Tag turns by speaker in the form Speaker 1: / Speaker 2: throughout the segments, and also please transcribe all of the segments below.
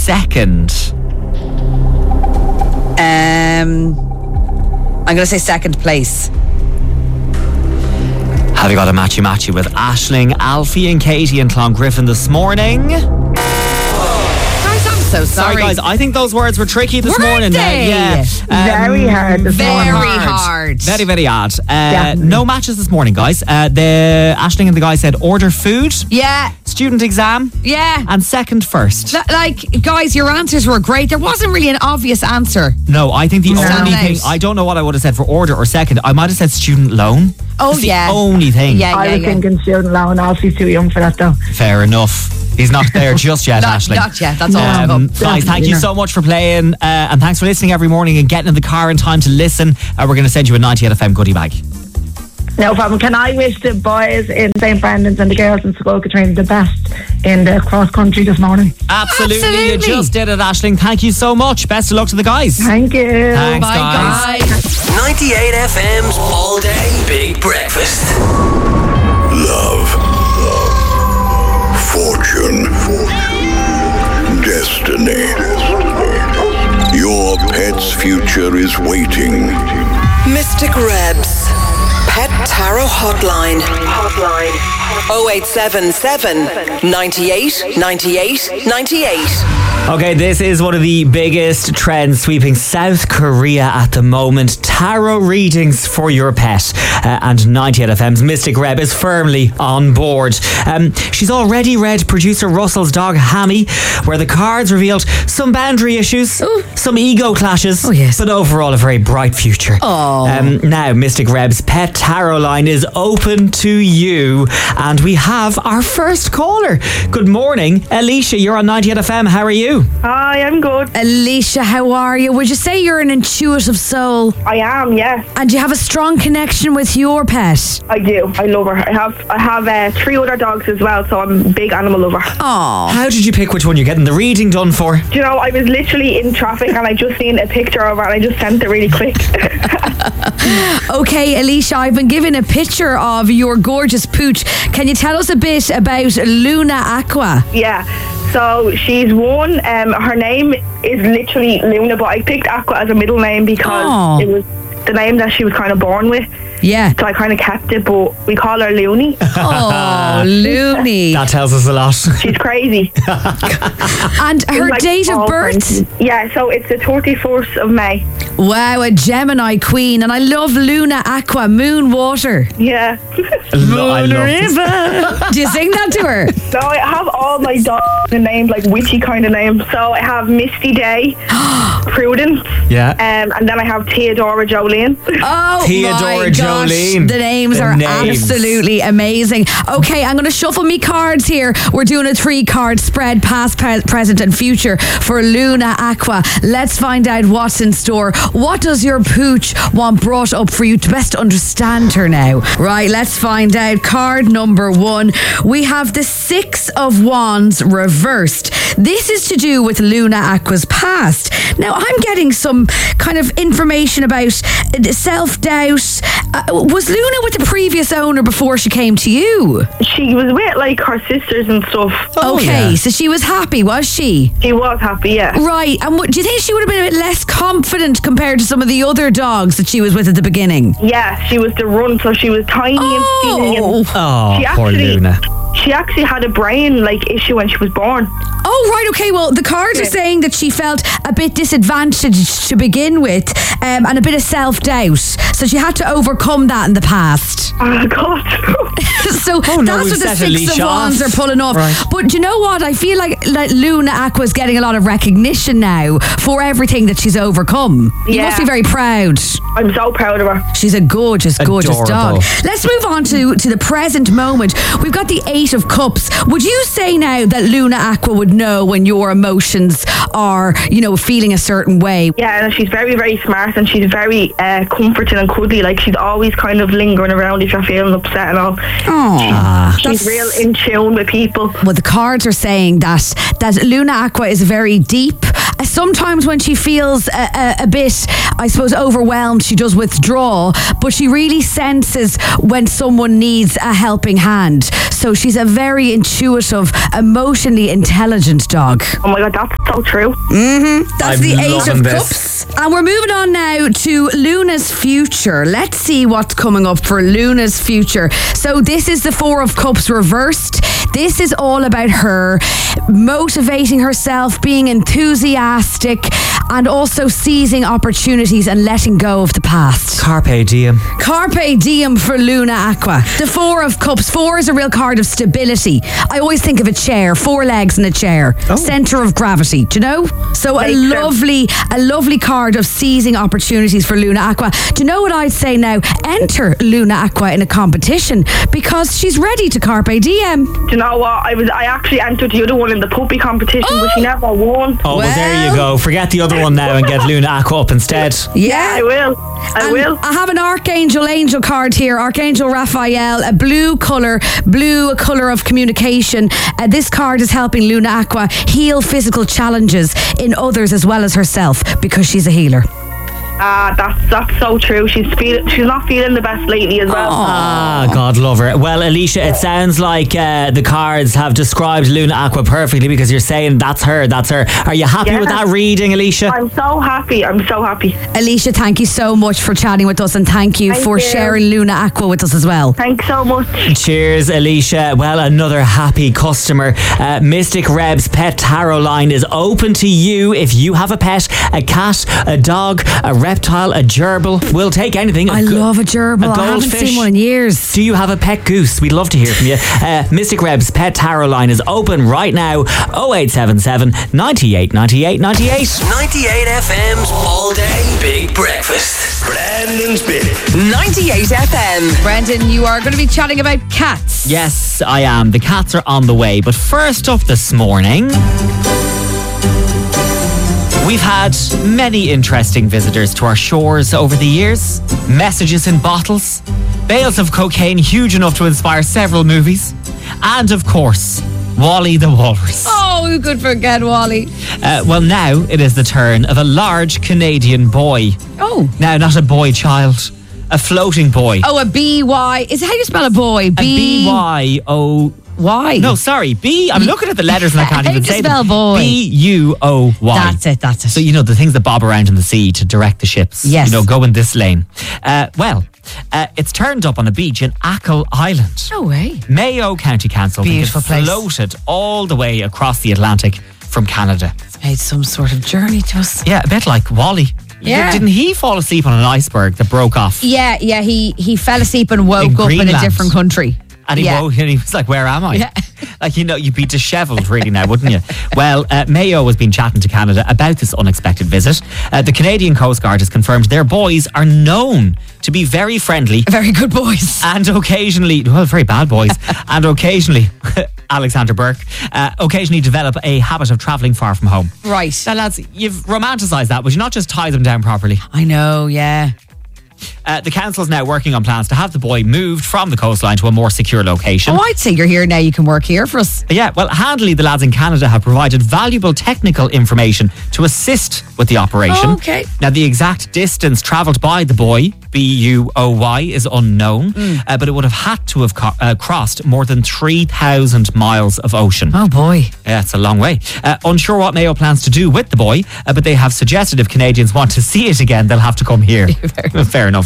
Speaker 1: second?
Speaker 2: I'm going to say second place.
Speaker 1: Have you got a matchy with Aisling, Alfie and Katie and Clongriffin this morning?
Speaker 2: Guys, I'm so sorry.
Speaker 1: Sorry guys, I think those words were tricky this morning.
Speaker 2: They?
Speaker 1: Yeah.
Speaker 3: Very hard this morning.
Speaker 2: Very hard.
Speaker 1: Very, very hard.
Speaker 3: Definitely.
Speaker 1: No matches this morning, guys. The Aisling and the guy said order food,
Speaker 2: Yeah.
Speaker 1: student exam,
Speaker 2: Yeah.
Speaker 1: and second first.
Speaker 2: Like, guys, your answers were great. There wasn't really an obvious answer.
Speaker 1: No, I think the
Speaker 2: Stand
Speaker 1: only thing,
Speaker 2: out.
Speaker 1: I don't know what I would have said for order or second. I might have said student loan.
Speaker 2: Oh,
Speaker 1: It's
Speaker 2: yeah.
Speaker 1: the only thing.
Speaker 2: Yeah,
Speaker 3: I was thinking student loan. Alfie's too young for that though.
Speaker 1: Fair enough. He's not there just yet, Aisling.
Speaker 2: Not yet. That's all to come.
Speaker 1: Guys, thank you so much for playing and thanks for listening every morning and getting in the car in time to listen. We're going to send you a 98 FM goodie bag.
Speaker 3: No problem. Can I wish the boys in St. Brendan's and the girls in School Katrina the best in the cross country this morning?
Speaker 1: Absolutely. You
Speaker 2: Absolutely.
Speaker 1: just did it, Aisling. Thank you so much. Best of luck to the guys.
Speaker 3: Thank you.
Speaker 1: Thanks,
Speaker 2: Bye,
Speaker 1: guys.
Speaker 2: guys.
Speaker 4: 98 FM's All Day Big Breakfast.
Speaker 5: Love. Fortune. Destiny. Your pet's future is waiting.
Speaker 6: Mystic Rebs. Pet Tarot Hotline. 0877 98 98 98.
Speaker 1: Okay, this is one of the biggest trends sweeping South Korea at the moment. Tarot readings for your pet. And 98 FM's Mystic Reb is firmly on board. She's already read producer Russell's dog Hammy, where the cards revealed some boundary issues, some ego clashes,
Speaker 2: yes.
Speaker 1: but overall a very bright future. Now, Mystic Reb's pet tarot line is open to you, and we have our first caller. Good morning, Alicia. You're on 98 FM. How are you?
Speaker 3: Hi, I'm good.
Speaker 2: Alicia, how are you? Would you say you're an intuitive soul?
Speaker 3: I am, yes.
Speaker 2: And do you have a strong connection with your pet?
Speaker 3: I do. I love her. I have 3 other dogs as well, so I'm a big animal lover.
Speaker 2: Oh,
Speaker 1: How did you pick which one you're getting the reading done for?
Speaker 3: Do you know, I was literally in traffic and I just seen a picture of her and I just sent it really quick.
Speaker 2: okay, Alicia, I've been given a picture of your gorgeous pooch. Can you tell us a bit about Luna Aqua?
Speaker 3: Yeah. So she's one. Her name is literally Luna, but I picked Aqua as a middle name because it was the name that she was kind of born with.
Speaker 2: Yeah.
Speaker 3: So I kind of kept it, but we call her Looney.
Speaker 2: Oh, Looney.
Speaker 1: That tells us a lot.
Speaker 3: She's crazy.
Speaker 2: And her
Speaker 3: Like
Speaker 2: date of
Speaker 3: all
Speaker 2: birth?
Speaker 3: kinds. Yeah, so it's the 31st of May.
Speaker 2: Wow, a Gemini queen. And I love Luna Aqua, moon water.
Speaker 3: Yeah.
Speaker 1: I love this.
Speaker 2: Do you sing that to her?
Speaker 3: So I have all my dogs named like witchy kind of names. So I have Misty Day, Prudence,
Speaker 1: Yeah.
Speaker 3: and then I have Theodora Jolene.
Speaker 2: Oh
Speaker 1: Theodora
Speaker 2: my gosh,
Speaker 1: Jolene.
Speaker 2: the names
Speaker 1: The
Speaker 2: are
Speaker 1: names.
Speaker 2: absolutely amazing. Okay, I'm going to shuffle me cards here. We're doing a 3-card spread, past, present and future for Luna Aqua. Let's find out what's in store. What does your pooch want brought up for you to best understand her now? Right, let's find out. Card number 1. We have the 6 of Wands reversed. This is to do with Luna Aqua's past. Now, I'm getting some kind of information about self-doubt. Was Luna with the previous owner before she came to you?
Speaker 3: She was with like her sisters and stuff.
Speaker 2: Okay, so she was happy, was she?
Speaker 3: She was happy, yeah.
Speaker 2: Right, and do you think she would have been a bit less confident compared to some of the other dogs that she was with at the beginning?
Speaker 3: Yeah, she was the run, so she was tiny and skinny. And
Speaker 1: Oh,
Speaker 3: she
Speaker 1: poor Luna.
Speaker 3: She actually had a brain like issue when she was born.
Speaker 2: Oh, right, okay. Well, the cards are saying that she felt a bit disadvantaged to begin with and a bit of self-doubt. So she had to overcome that in the past.
Speaker 3: Oh, God.
Speaker 2: So
Speaker 1: no,
Speaker 2: that's
Speaker 1: we've
Speaker 2: what the
Speaker 1: set
Speaker 2: 6
Speaker 1: Alicia
Speaker 2: of Wands
Speaker 1: off.
Speaker 2: are pulling off.
Speaker 1: Right.
Speaker 2: But do you know what? I feel like Luna Aqua is getting a lot of recognition now for everything that she's overcome. You
Speaker 3: Yeah.
Speaker 2: must be very proud.
Speaker 3: I'm so proud of her.
Speaker 2: She's a gorgeous, gorgeous
Speaker 1: Adorable.
Speaker 2: dog. Let's move on to the present moment. We've got the 8 of Cups. Would you say now that Luna Aqua would know when your emotions are, feeling a certain way?
Speaker 3: Yeah, and she's very, very smart and she's very comforting and cuddly. Like she's always kind of lingering around if you're feeling upset and all. She's real in tune with people.
Speaker 2: Well, the cards are saying that Luna Aqua is very deep, a sometimes when she feels a bit, I suppose, overwhelmed, she does withdraw, but she really senses when someone needs a helping hand. So she's a very intuitive, emotionally intelligent dog.
Speaker 3: Oh my God, that's so true.
Speaker 2: That's
Speaker 1: I'm
Speaker 2: the Eight
Speaker 1: loving
Speaker 2: of
Speaker 1: this.
Speaker 2: Cups. And we're moving on now to Luna's future. Let's see what's coming up for Luna's future. So this is the Four of Cups reversed. This is all about her motivating herself, being enthusiastic, and also seizing opportunities and letting go of the past.
Speaker 1: Carpe diem.
Speaker 2: Carpe diem for Luna Aqua. The Four of Cups. 4 is a real card of stability. I always think of a chair, 4 legs in a chair. Centre of gravity, do you know? So a lovely card of seizing opportunities for Luna Aqua. Do you know what I'd say now? Enter Luna Aqua in a competition because she's ready to carpe diem.
Speaker 3: Do you know what? I actually entered the other one in the puppy competition, but she never won.
Speaker 1: Oh, well, there you go. Forget the other one now and get Luna Aqua up instead.
Speaker 2: Yeah,
Speaker 3: I will. I will.
Speaker 2: I have an Archangel Angel card here. Archangel Raphael, a blue colour of communication. This card is helping Luna Aqua heal physical challenges in others as well as herself because she's a healer.
Speaker 3: That's so true. She's not feeling the best lately as well.
Speaker 1: God love her. Well, Alicia, it sounds like the cards have described Luna Aqua perfectly because you're saying that's her. Are you happy with that reading, Alicia?
Speaker 3: I'm so happy.
Speaker 2: Alicia, thank you so much for chatting with us and thank you for sharing Luna Aqua with us as well.
Speaker 3: Thanks so much.
Speaker 1: Cheers, Alicia. Well, another happy customer. Mystic Reb's pet tarot line is open to you if you have a pet, a cat, a dog, a reptile, a gerbil. We'll take anything.
Speaker 2: I love a gerbil. I haven't seen one in years.
Speaker 1: Do you have a pet goose? We'd love to hear from you. Mystic Reb's pet tarot line is open right now. 0877 98 98 98.
Speaker 4: 98 FM's all day big breakfast. Brandon's Bit.
Speaker 6: 98 FM.
Speaker 2: Brendan, you are going to be chatting about cats.
Speaker 1: Yes, I am. The cats are on the way. But first up this morning, we've had many interesting visitors to our shores over the years. Messages in bottles, bales of cocaine huge enough to inspire several movies, and of course, Wally the Walrus.
Speaker 2: Oh, who could forget Wally?
Speaker 1: Well, now it is the turn of a large Canadian boy.
Speaker 2: Oh.
Speaker 1: Now, not a boy child, a floating boy.
Speaker 2: Oh, a B-Y. Is it how you spell a boy?
Speaker 1: A B-Y-O...
Speaker 2: Why?
Speaker 1: No, sorry. I'm looking at the letters and I can't even say them.
Speaker 2: Boy.
Speaker 1: B-U-O-Y.
Speaker 2: That's it.
Speaker 1: So, you know, the things that bob around in the sea to direct the ships.
Speaker 2: Yes.
Speaker 1: You know, go in this lane. It's turned up on a beach in Achill Island.
Speaker 2: No way.
Speaker 1: Mayo County Council
Speaker 2: Beautiful place.
Speaker 1: Floated all the way across the Atlantic from Canada.
Speaker 2: It's made some sort of journey to us.
Speaker 1: Yeah, a bit like Wally.
Speaker 2: Yeah.
Speaker 1: Didn't he fall asleep on an iceberg that broke off?
Speaker 2: Yeah, he fell asleep and woke up in a
Speaker 1: Greenland.
Speaker 2: different country.
Speaker 1: And he woke and he was like, where am I?
Speaker 2: Yeah.
Speaker 1: Like, you know, you'd be dishevelled really now, wouldn't you? Well, Mayo has been chatting to Canada about this unexpected visit. The Canadian Coast Guard has confirmed their boys are known to be very friendly.
Speaker 2: Very good boys.
Speaker 1: And occasionally, well, very bad boys. And occasionally, Alexander Burke, occasionally develop a habit of travelling far from home.
Speaker 2: Right.
Speaker 1: Now, lads, you've romanticised that. Would you not just tie them down properly?
Speaker 2: I know, yeah.
Speaker 1: The council is now working on plans to have the boy moved from the coastline to a more secure location.
Speaker 2: Oh, I'd say you're here now. You can work here for us.
Speaker 1: Yeah, well, handily, the lads in Canada have provided valuable technical information to assist with the operation.
Speaker 2: Oh, okay.
Speaker 1: Now, the exact distance travelled by the boy, B-U-O-Y, is unknown, but it would have had to have crossed more than 3,000 miles of ocean.
Speaker 2: Oh, boy.
Speaker 1: Yeah, it's a long way. Unsure what Mayo plans to do with the boy, but they have suggested if Canadians want to see it again, they'll have to come here. Fair enough.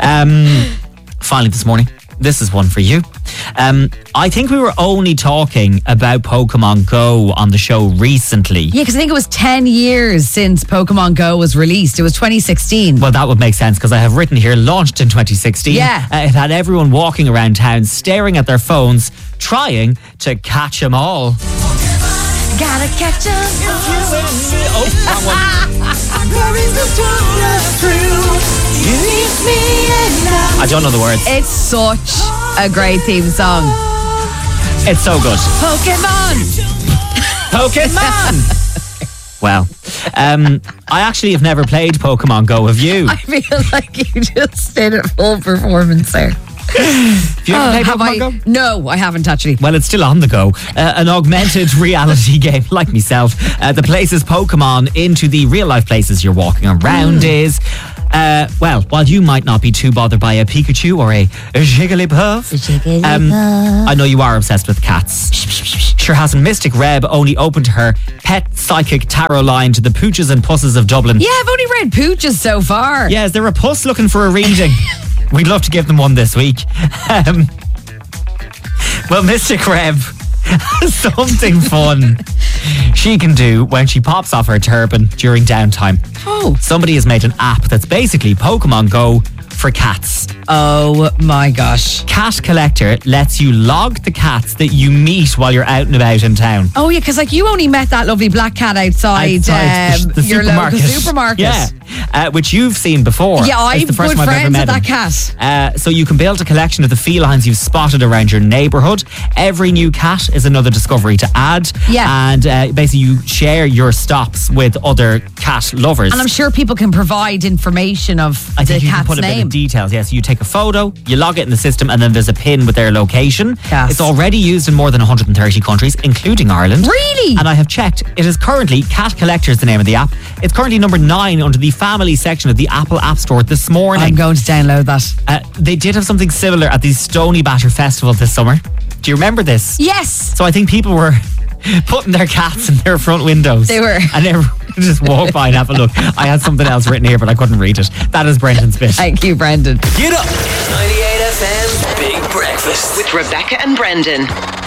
Speaker 1: Finally this morning, this is one for you. I think we were only talking about Pokemon Go on the show recently.
Speaker 2: Yeah, because I think it was 10 years since Pokemon Go was released. It was 2016.
Speaker 1: Well, that would make sense because I have written here, launched in 2016.
Speaker 2: Yeah.
Speaker 1: It had everyone walking around town, staring at their phones, trying to catch them all.
Speaker 2: Gotta catch them.
Speaker 1: Oh, that one. I don't know the words.
Speaker 2: It's such a great theme song.
Speaker 1: It's so good.
Speaker 2: Pokemon!
Speaker 1: Well, I actually have never played Pokemon Go. Have you?
Speaker 2: I feel like you just did a full performance there.
Speaker 1: Have you ever played Pokemon Go?
Speaker 2: No, I haven't actually.
Speaker 1: Well, it's still on the go. An augmented reality game, like myself, that places Pokemon into the real-life places you're walking around is... well, while you might not be too bothered by a Pikachu or a Jigglypuff, I know you are obsessed with cats. Sure hasn't Mystic Reb only opened her pet psychic tarot line to the pooches and pusses of Dublin?
Speaker 2: Yeah, I've only read pooches so far.
Speaker 1: Yeah, is there a puss looking for a reading? We'd love to give them one this week. Well, Mystic Reb has something fun she can do when she pops off her turban during downtime.
Speaker 2: Oh.
Speaker 1: Somebody has made an app that's basically Pokemon Go for cats.
Speaker 2: Oh my gosh.
Speaker 1: Cat Collector lets you log the cats that you meet while you're out and about in town.
Speaker 2: Oh yeah, because like you only met that lovely black cat outside
Speaker 1: the
Speaker 2: your local supermarket.
Speaker 1: Yeah, which you've seen before.
Speaker 2: Yeah, I'm good friends with that cat.
Speaker 1: So you can build a collection of the felines you've spotted around your neighbourhood. Every new cat is another discovery to add.
Speaker 2: Yeah.
Speaker 1: And basically you share your stops with other cat lovers.
Speaker 2: And I'm sure people can provide information of
Speaker 1: I think
Speaker 2: the
Speaker 1: you
Speaker 2: cat's
Speaker 1: can put a
Speaker 2: name.
Speaker 1: bit of details. Yes, you take a photo, you log it in the system, and then there's a pin with their location.
Speaker 2: Yes.
Speaker 1: It's already used in more than 130 countries, including Ireland.
Speaker 2: Really?
Speaker 1: And I have checked. It is currently Cat Collector is the name of the app. It's currently number 9 under the family section of the Apple App Store this morning.
Speaker 2: I'm going to download that.
Speaker 1: They did have something similar at the Stony Batter Festival this summer. Do you remember this?
Speaker 2: Yes.
Speaker 1: So I think people were putting their cats in their front windows.
Speaker 2: They were.
Speaker 1: And everyone just walk by and have a look. I had something else written here, but I couldn't read it. That is Brendan's bit.
Speaker 2: Thank you, Brendan.
Speaker 4: Get up. 98 FM's Big Breakfast
Speaker 6: With Rebecca and Brendan.